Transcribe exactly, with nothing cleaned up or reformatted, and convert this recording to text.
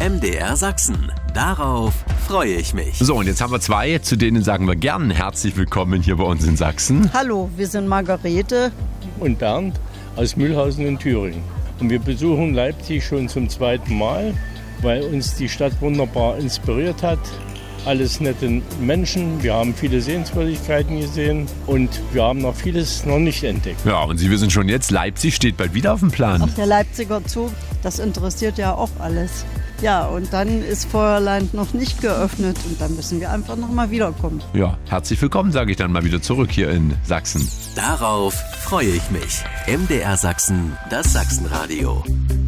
M D R Sachsen. Darauf freue ich mich. So, und jetzt haben wir zwei, zu denen sagen wir gern herzlich willkommen hier bei uns in Sachsen. Hallo, wir sind Margarete und Bernd aus Mühlhausen in Thüringen. Und wir besuchen Leipzig schon zum zweiten Mal, weil uns die Stadt wunderbar inspiriert hat. Alles nette Menschen, wir haben viele Sehenswürdigkeiten gesehen und wir haben noch vieles noch nicht entdeckt. Ja, und Sie wissen schon jetzt, Leipzig steht bald wieder auf dem Plan. Ach, der Leipziger Zoo, das interessiert ja auch alles. Ja, und dann ist Feuerland noch nicht geöffnet und dann müssen wir einfach noch mal wiederkommen. Ja, herzlich willkommen, sage ich dann mal wieder zurück hier in Sachsen. Darauf freue ich mich. M D R Sachsen, das Sachsenradio.